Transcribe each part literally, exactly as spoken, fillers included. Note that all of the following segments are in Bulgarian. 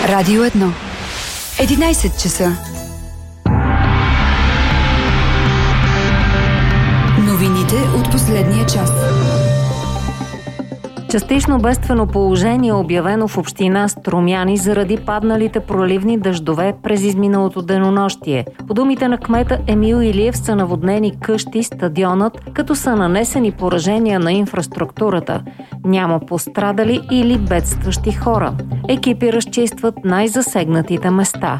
Радио едно. единайсет часа. Новините от последния час. Частично бедствено положение е обявено в община Струмяни заради падналите проливни дъждове през изминалото денонощие. По думите на кмета Емил Илиев са наводнени къщи, стадионът, като са нанесени поражения на инфраструктурата. Няма пострадали или бедстващи хора. Екипи разчистват най-засегнатите места.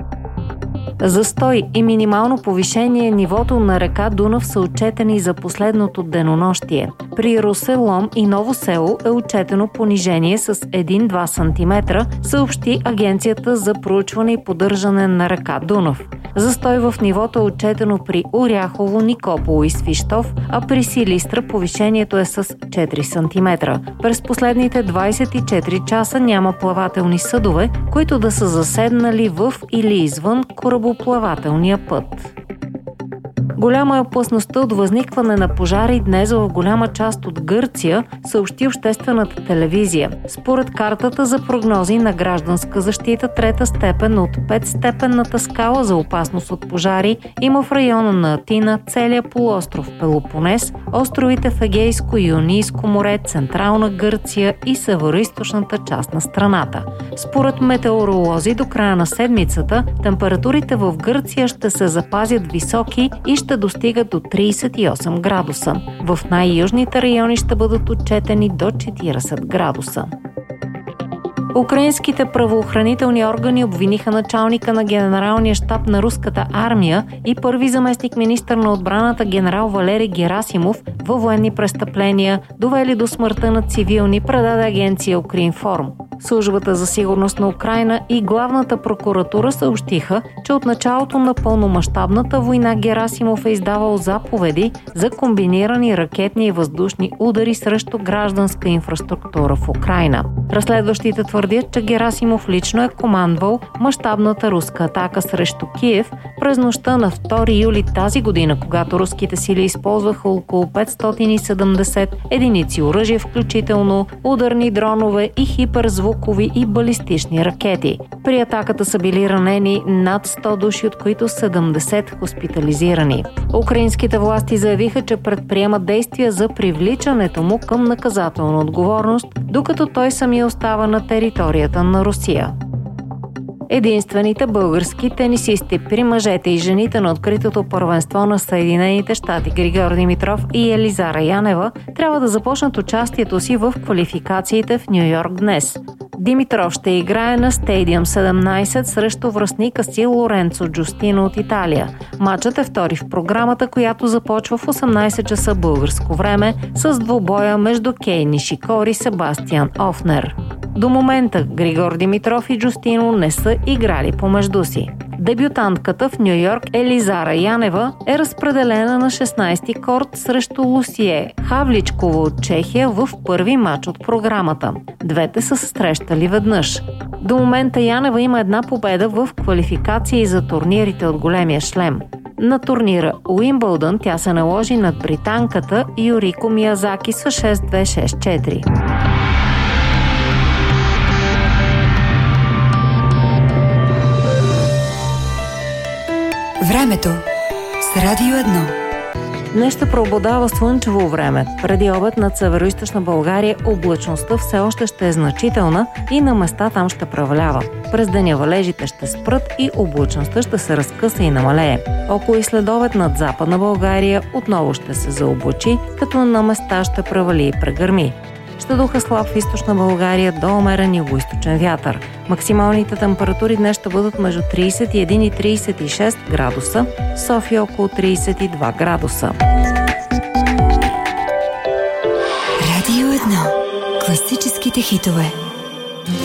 Застой и минимално повишение нивото на река Дунав са отчетени за последното денонощие. При Русе, Лом и Ново село е отчетено понижение с един-два сантиметра, съобщи Агенцията за проучване и поддържане на река Дунав. Застой в нивото е отчетено при Оряхово, Никополо и Свищов, а при Силистра повишението е с четири сантиметра. През последните двайсет и четири часа няма плавателни съдове, които да са заседнали в или извън корабоплавателния път. Голяма е опасността от възникване на пожари днес в голяма част от Гърция, съобщи обществената телевизия. Според картата за прогнози на гражданска защита, трета степен от петстепенната скала за опасност от пожари има в района на Атина, целия полуостров Пелопонес, островите в Егейско и Йонийско море, Централна Гърция и североизточната част на страната. Според метеоролози, до края на седмицата температурите в Гърция ще се запазят високи и ще достигат до трийсет и осем градуса. В най-южните райони ще бъдат отчетени до четирийсет градуса. Украинските правоохранителни органи обвиниха началника на генералния щаб на руската армия и първи заместник министър на отбраната генерал Валери Герасимов във военни престъпления, довели до смъртта на цивилни, предаде агенция Укринформ. Службата за сигурност на Украйна и главната прокуратура съобщиха, че от началото на пълномащабната война Герасимов е издавал заповеди за комбинирани ракетни и въздушни удари срещу гражданска инфраструктура в Украйна. Разследващите твърдят, че Герасимов лично е командвал мащабната руска атака срещу Киев през нощта на втори юли тази година, когато руските сили използваха около петстотин и седемдесет единици оръжие, включително ударни дронове и хиперзвукови и балистични ракети. При атаката са били ранени над сто души, от които седемдесет хоспитализирани. Украинските власти заявиха, че предприемат действия за привличането му към наказателна отговорност, докато той самия остава на територията на Русия. Единствените български тенисисти при мъжете и жените на откритото първенство на Съединените щати Григор Димитров и Елизара Янева трябва да започнат участието си в квалификациите в Ню-Йорк днес. Димитров ще играе на Стадиум седемнайсет срещу връстника си Лоренцо Джустино от Италия. Матчът е втори в програмата, която започва в осемнайсет часа българско време с двубоя между Кей Нишикори и Себастиан Офнер. До момента Григор Димитров и Джустино не са играли помежду си. Дебютантката в Ню-Йорк Елизара Янева е разпределена на шестнайсети корт срещу Лусие Хавличкова от Чехия в първи матч от програмата. Двете са се срещали веднъж. До момента Янева има една победа в квалификации за турнирите от големия шлем. На турнира Уимбълдън тя се наложи над британката Юрико Миязаки с шест-две шест-четири. Времето с Радио едно. Днес ще преобладава слънчево време. Преди обед над североизточна България облачността все още ще е значителна и на места там ще превалява. През деня валежите ще спрат и облачността ще се разкъса и намалее. Около и следобед над западна България отново ще се заоблачи, като на места ще превали и прегърми. Ще духа слаб в източна България до умерен югоизточен вятър. Максималните температури днес ще бъдат между трийсет и един и трийсет и шест градуса, София около трийсет и два градуса. Радио едно. Класическите хитове.